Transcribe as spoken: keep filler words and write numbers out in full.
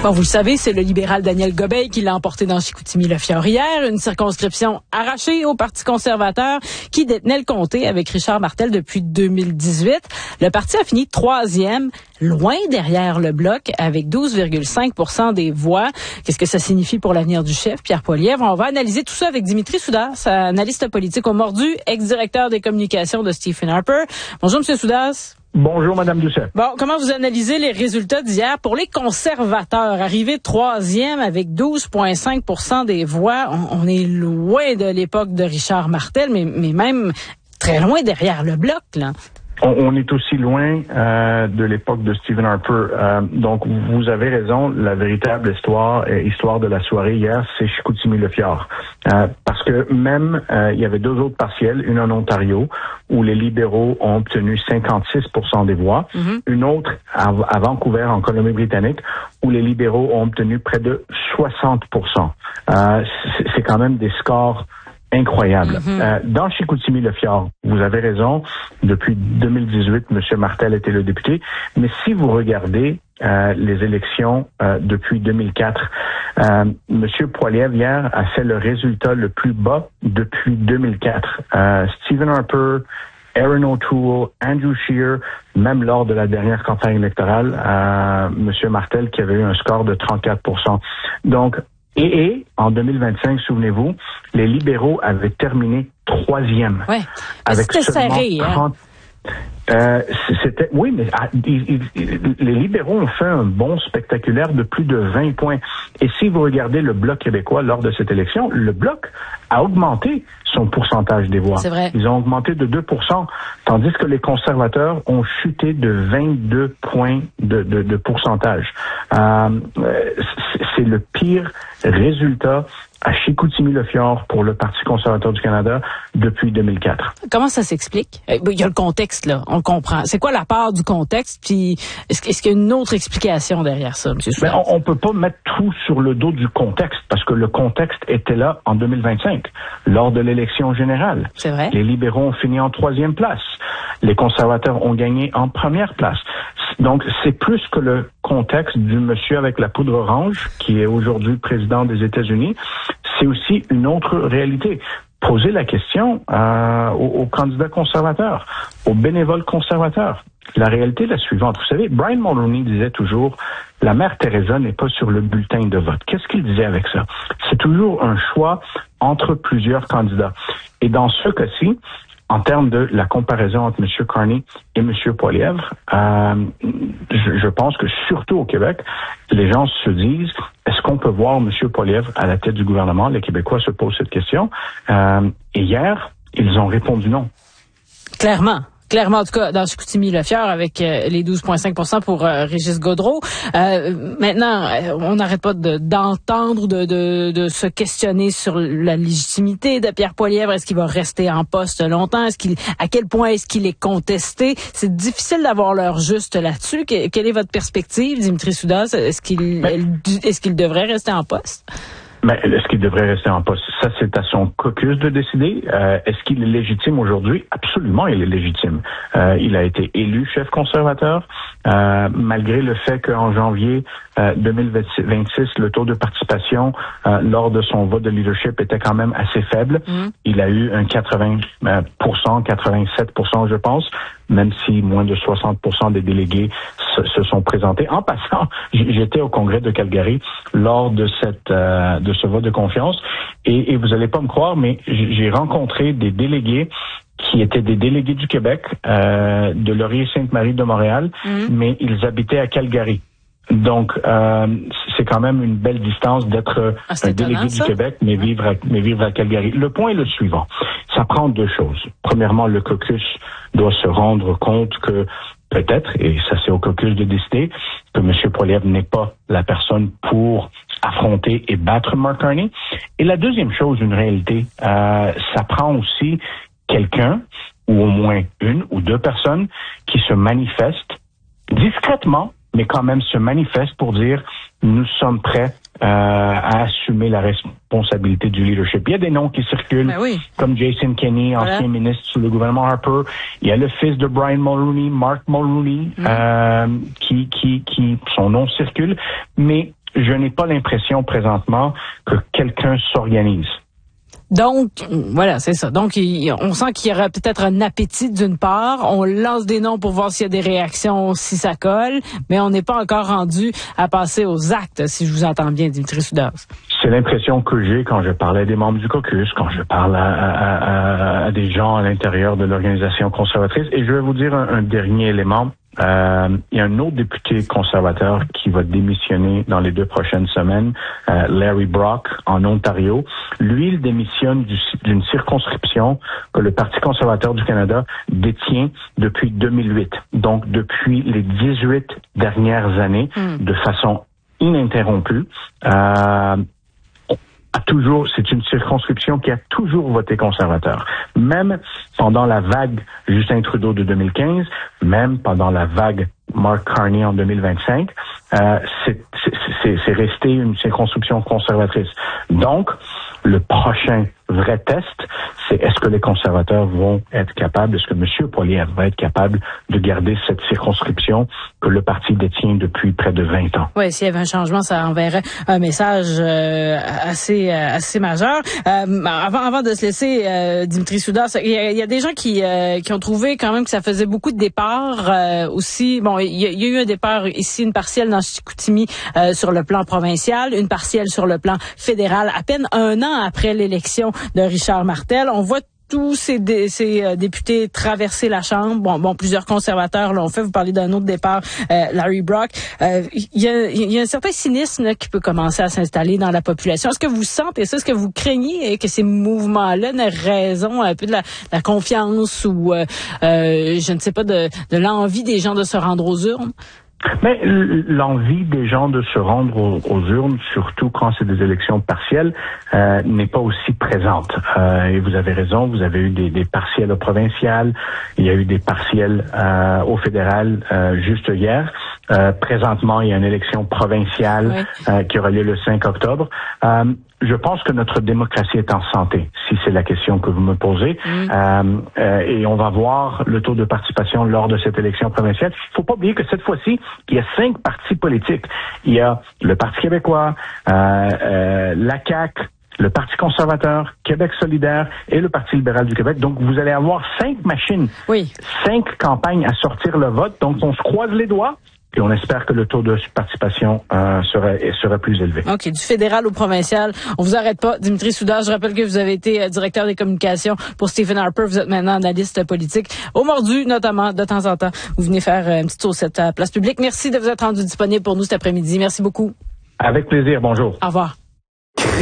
Bon, vous le savez, c'est le libéral Daniel Gobeil qui l'a emporté dans Chicoutimi-Le-Fjord hier, une circonscription arrachée au Parti conservateur qui détenait le comté avec Richard Martel depuis deux mille dix-huit. Le parti a fini troisième, loin derrière le Bloc, avec douze virgule cinq pour cent des voix. Qu'est-ce que ça signifie pour l'avenir du chef, Pierre Poilievre? On va analyser tout ça avec Dimitri Soudas, analyste politique au Mordu, ex-directeur des communications de Stephen Harper. Bonjour, M. Soudas. Bonjour, Madame Doucet. Bon, comment vous analysez les résultats d'hier pour les conservateurs? Arrivé troisième avec douze virgule cinq pour cent des voix, on, on est loin de l'époque de Richard Martel, mais, mais même très loin derrière le Bloc, là. On, on est aussi loin euh, de l'époque de Stephen Harper. Euh, donc, vous avez raison, la véritable histoire, euh, histoire de la soirée hier, c'est Chicoutimi-Le-Fjord. Euh, parce que même, euh, il y avait deux autres partiels, une en Ontario, où les libéraux ont obtenu cinquante-six pour cent des voix, mm-hmm. une autre à, à Vancouver, en Colombie-Britannique, où les libéraux ont obtenu près de soixante pour cent. Euh, c'est, c'est quand même des scores incroyable. Mm-hmm. Euh, dans Chicoutimi-Le-Fjord, vous avez raison, depuis deux mille dix-huit, M. Martel était le député, mais si vous regardez euh, les élections euh, depuis deux mille quatre, euh, M. Poilievre hier a fait le résultat le plus bas depuis deux mille quatre. Euh, Stephen Harper, Aaron O'Toole, Andrew Scheer, même lors de la dernière campagne électorale, euh, M. Martel qui avait eu un score de trente-quatre pour cent. Donc, Et, et en deux mille vingt-cinq, souvenez-vous, les libéraux avaient terminé troisième. Ouais, avec c'était seulement serré, trente... hein? Euh, c'était, oui, mais ah, ils, ils, les libéraux ont fait un bond spectaculaire de plus de vingt points. Et si vous regardez le Bloc québécois lors de cette élection, le Bloc a augmenté son pourcentage des voix. C'est vrai. Ils ont augmenté de deux pour cent, tandis que les conservateurs ont chuté de vingt-deux points de, de, de pourcentage. Euh, c'est le pire résultat à Chicoutimi-Le-Fjord pour le Parti conservateur du Canada depuis deux mille quatre. Comment ça s'explique? Il y a le contexte, là, on le comprend. C'est quoi la part du contexte? Puis est-ce, est-ce qu'il y a une autre explication derrière ça, M. Soudas? Ben, on ne peut pas mettre tout sur le dos du contexte, parce que le contexte était là en deux mille vingt-cinq, lors de l'élection générale. C'est vrai. Les libéraux ont fini en troisième place. Les conservateurs ont gagné en première place. Donc, c'est plus que le contexte du monsieur avec la poudre orange, qui est aujourd'hui président des États-Unis. C'est aussi une autre réalité. Posez la question euh, aux, aux candidats conservateurs, aux bénévoles conservateurs. La réalité est la suivante. Vous savez, Brian Mulroney disait toujours, la mère Teresa n'est pas sur le bulletin de vote. Qu'est-ce qu'il disait avec ça? C'est toujours un choix entre plusieurs candidats. Et dans ce cas-ci, en termes de la comparaison entre M. Carney et M. Poilievre, euh, je, je pense que surtout au Québec, les gens se disent, est-ce qu'on peut voir M. Poilievre à la tête du gouvernement? Les Québécois se posent cette question. Euh, et hier, ils ont répondu non. Clairement. Clairement, en tout cas, dans Chicoutimi-Le-Fjord, avec euh, les douze virgule cinq pour cent pour euh, Régis Gaudreault. Euh, maintenant, euh, on n'arrête pas de, d'entendre, de, de, de se questionner sur la légitimité de Pierre Poilievre. Est-ce qu'il va rester en poste longtemps? Est-ce qu'il, à quel point est-ce qu'il est contesté? C'est difficile d'avoir l'heure juste là-dessus. Que, quelle est votre perspective, Dimitri Soudas? Est-ce qu'il, Mais... est-ce qu'il devrait rester en poste? Mais est-ce qu'il devrait rester en poste? Ça, c'est à son caucus de décider. Euh, est-ce qu'il est légitime aujourd'hui? Absolument, il est légitime. Euh, il a été élu chef conservateur, euh, malgré le fait qu'en janvier euh, deux mille vingt-six, le taux de participation euh, lors de son vote de leadership était quand même assez faible. Mmh. Il a eu un quatre-vingts pour cent, quatre-vingt-sept pour cent, je pense, même si moins de soixante pour cent des délégués se, se sont présentés. En passant, j'étais au congrès de Calgary lors de cette euh, de ce vote de confiance et, et vous allez pas me croire, mais j'ai rencontré des délégués qui étaient des délégués du Québec, euh, de Laurier-Sainte-Marie de Montréal, mmh. mais ils habitaient à Calgary. Donc, euh, c'est quand même une belle distance d'être ah, un délégué étonnant, du ça? Québec, mais vivre, à, mais vivre à Calgary. Le point est le suivant. Ça prend deux choses. Premièrement, le caucus doit se rendre compte que peut-être, et ça c'est au caucus de décider, que M. Poilievre n'est pas la personne pour affronter et battre Mark Carney. Et la deuxième chose, une réalité, euh, ça prend aussi quelqu'un, ou au moins une ou deux personnes, qui se manifestent discrètement, mais quand même se manifestent pour dire nous sommes prêts euh, à assumer la responsabilité du leadership. Il y a des noms qui circulent, ben oui. comme Jason Kenney, ancien voilà. ministre sous le gouvernement Harper. Il y a le fils de Brian Mulroney, Mark Mulroney, mm. euh, qui, qui, qui, son nom circule. Mais je n'ai pas l'impression présentement que quelqu'un s'organise. Donc, voilà, c'est ça. Donc, il, on sent qu'il y aura peut-être un appétit d'une part. On lance des noms pour voir s'il y a des réactions, si ça colle, mais on n'est pas encore rendu à passer aux actes, si je vous entends bien, Dimitri Soudas. C'est l'impression que j'ai quand je parlais des membres du caucus, quand je parle à, à, à, à des gens à l'intérieur de l'organisation conservatrice. Et je vais vous dire un, un dernier élément. Euh, il y a un autre député conservateur qui va démissionner dans les deux prochaines semaines, euh, Larry Brock, en Ontario. Lui, il démissionne du, d'une circonscription que le Parti conservateur du Canada détient depuis deux mille huit. Donc, depuis les dix-huit dernières années, mm. de façon ininterrompue. Euh, a toujours, c'est une circonscription qui a toujours voté conservateur. Même pendant la vague Justin Trudeau de deux mille quinze, même pendant la vague Mark Carney en deux mille vingt-cinq, euh, c'est, c'est, c'est, c'est resté une circonscription conservatrice. Donc, le prochain vrai test, c'est est-ce que les conservateurs vont être capables, est-ce que M. Poilievre va être capable de garder cette circonscription que le parti détient depuis près de vingt ans? Oui, s'il y avait un changement, ça enverrait un message euh, assez assez majeur. Euh, avant, avant de se laisser, euh, Dimitri Soudas, il y, a, il y a des gens qui euh, qui ont trouvé quand même que ça faisait beaucoup de départs euh, aussi. Bon, il y, a, il y a eu un départ ici, une partielle dans Chicoutimi euh, sur le plan provincial, une partielle sur le plan fédéral, à peine un an après l'élection de Richard Martel. On voit tous ces, dé, ces euh, députés traverser la Chambre. Bon, bon, plusieurs conservateurs l'ont fait. Vous parlez d'un autre départ, euh, Larry Brock. Euh, il y a, il y a un certain cynisme là, qui peut commencer à s'installer dans la population. Est-ce que vous sentez ça? Est-ce que vous craignez que ces mouvements-là n'aient raison un peu de la, la confiance ou, euh, euh, je ne sais pas, de, de l'envie des gens de se rendre aux urnes? Mais l'envie des gens de se rendre aux, aux urnes, surtout quand c'est des élections partielles, euh, n'est pas aussi présente. Euh, et vous avez raison, vous avez eu des, des partielles au provincial, il y a eu des partielles euh, au fédéral euh, juste hier. Euh, présentement, il y a une élection provinciale oui. euh, qui aura lieu le cinq octobre. Euh, je pense que notre démocratie est en santé, si c'est la question que vous me posez. Mm. Euh, euh, et on va voir le taux de participation lors de cette élection provinciale. Il ne faut pas oublier que cette fois-ci, il y a cinq partis politiques. Il y a le Parti québécois, euh, euh, la C A Q, le Parti conservateur, Québec solidaire et le Parti libéral du Québec. Donc, vous allez avoir cinq machines, oui. cinq campagnes à sortir le vote. Donc, on se croise les doigts. Et on espère que le taux de participation euh, serait, serait plus élevé. OK. Du fédéral au provincial. On vous arrête pas. Dimitri Soudas, je rappelle que vous avez été directeur des communications pour Stephen Harper. Vous êtes maintenant analyste politique. Au Mordu, notamment, de temps en temps. Vous venez faire une petite tour cette place publique. Merci de vous être rendu disponible pour nous cet après-midi. Merci beaucoup. Avec plaisir. Bonjour. Au revoir.